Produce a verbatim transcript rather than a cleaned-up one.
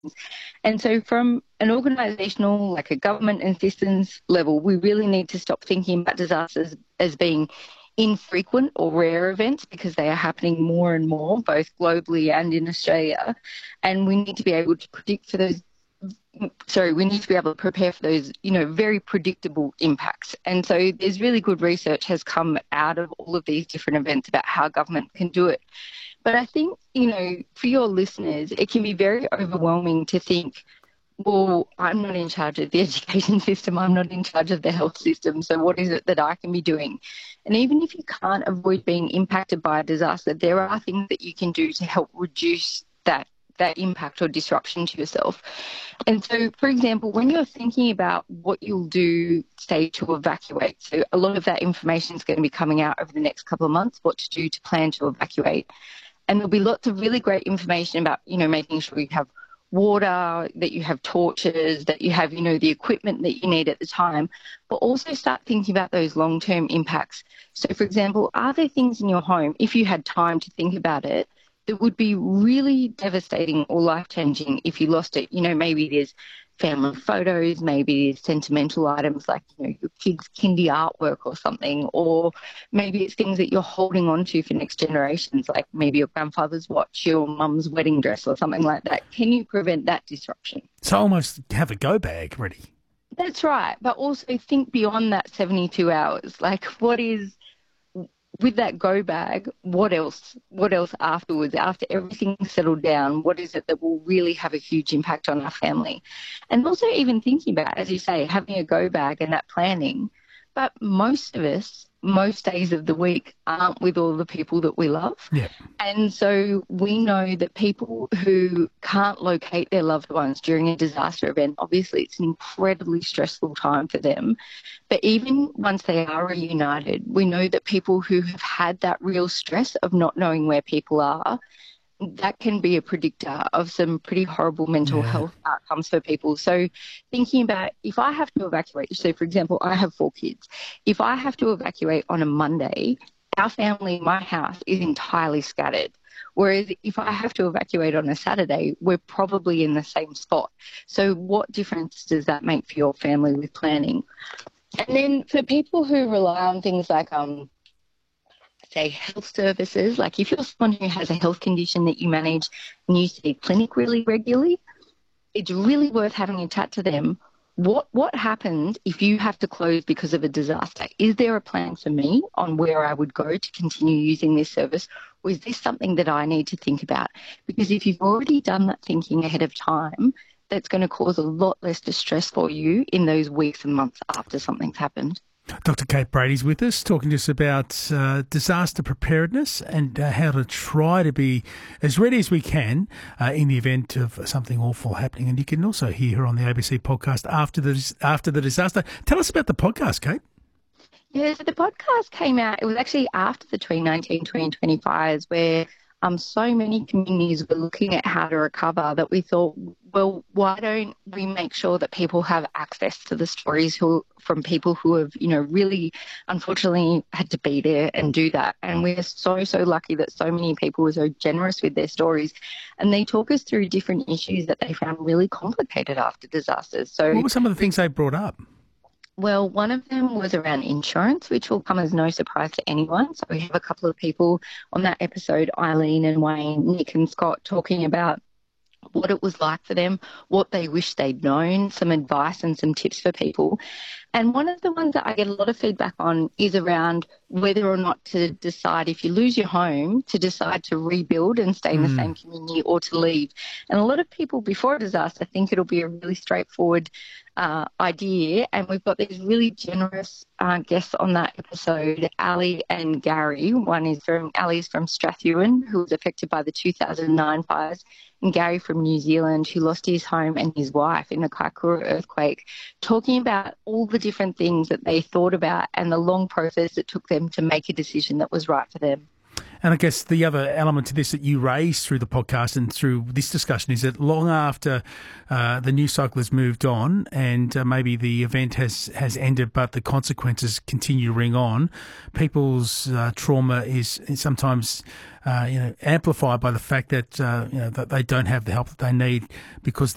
And so from an organisational, like a government and systems level, we really need to stop thinking about disasters as being infrequent or rare events because they are happening more and more, both globally and in Australia. And we need to be able to predict for those sorry, we need to be able to prepare for those, you know, very predictable impacts. And so there's really good research has come out of all of these different events about how government can do it. But I think, you know, for your listeners, it can be very overwhelming to think, well, I'm not in charge of the education system. I'm not in charge of the health system. So what is it that I can be doing? And even if you can't avoid being impacted by a disaster, there are things that you can do to help reduce that that impact or disruption to yourself. And so, for example, when you're thinking about what you'll do, say, to evacuate, so a lot of that information is going to be coming out over the next couple of months, what to do to plan to evacuate. And there'll be lots of really great information about, you know, making sure you have water, that you have torches, that you have, you know, the equipment that you need at the time, but also start thinking about those long-term impacts. So, for example, are there things in your home, if you had time to think about it, that would be really devastating or life-changing if you lost it? You know, maybe there's family photos, maybe there's sentimental items like, you know, your kid's kindy artwork or something, or maybe it's things that you're holding on to for next generations, like maybe your grandfather's watch, your mum's wedding dress or something like that. Can you prevent that disruption? So almost have a go bag ready. That's right. But also think beyond that seventy-two hours. Like what is... with that go bag, what else? What else afterwards? After everything's settled down, what is it that will really have a huge impact on our family? And also even thinking about, as you say, having a go bag and that planning. But most of us, most days of the week, aren't with all the people that we love. Yeah. And so we know that people who can't locate their loved ones during a disaster event, obviously it's an incredibly stressful time for them. But even once they are reunited, we know that people who have had that real stress of not knowing where people are, that can be a predictor of some pretty horrible mental Yeah. health outcomes for people. So thinking about if I have to evacuate, so for example, I have four kids. If I have to evacuate on a Monday, our family, my house, is entirely scattered. Whereas if I have to evacuate on a Saturday, we're probably in the same spot. So what difference does that make for your family with planning? And then for people who rely on things like, um, say, health services, like if you're someone who has a health condition that you manage and you see a clinic really regularly, it's really worth having a chat to them. What what happens if you have to close because of a disaster? Is there a plan for me on where I would go to continue using this service? Or is this something that I need to think about? Because if you've already done that thinking ahead of time, that's going to cause a lot less distress for you in those weeks and months after something's happened. Doctor Kate Brady's with us, talking to us about uh, disaster preparedness and uh, how to try to be as ready as we can uh, in the event of something awful happening. And you can also hear her on the A B C podcast after the after the disaster. Tell us about the podcast, Kate. Yeah, so the podcast came out, it was actually after the twenty nineteen twenty twenty fires where um, so many communities were looking at how to recover that we thought, well, why don't we make sure that people have access to the stories who, from people who have, you know, really unfortunately had to be there and do that. And we're so, so lucky that so many people were so generous with their stories. And they talk us through different issues that they found really complicated after disasters. So what were some of the things they brought up? Well, one of them was around insurance, which will come as no surprise to anyone. So we have a couple of people on that episode, Eileen and Wayne, Nick and Scott, talking about what it was like for them, what they wish they'd known, some advice and some tips for people. And one of the ones that I get a lot of feedback on is around whether or not to decide, if you lose your home, to decide to rebuild and stay in the Mm. same community or to leave. And a lot of people before a disaster think it'll be a really straightforward uh, idea. And we've got these really generous uh, guests on that episode, Ali and Gary. One is from, Ali's from Strathewen, who was affected by the two thousand nine fires, and Gary from New Zealand, who lost his home and his wife in the Kaikoura earthquake, talking about all the different things that they thought about and the long process it took them to make a decision that was right for them. And I guess the other element to this that you raised through the podcast and through this discussion is that long after uh, the news cycle has moved on and uh, maybe the event has, has ended but the consequences continue to ring on, people's uh, trauma is, is sometimes uh, you know, amplified by the fact that, uh, you know, that they don't have the help that they need because